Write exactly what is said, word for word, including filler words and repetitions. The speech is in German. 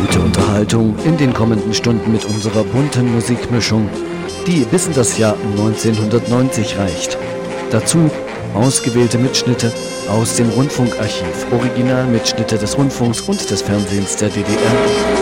Gute Unterhaltung in den kommenden Stunden mit unserer bunten Musikmischung, die bis in das Jahr neunzehnhundertneunzig reicht. Dazu ausgewählte Mitschnitte aus dem Rundfunkarchiv, Originalmitschnitte des Rundfunks und des Fernsehens der D D R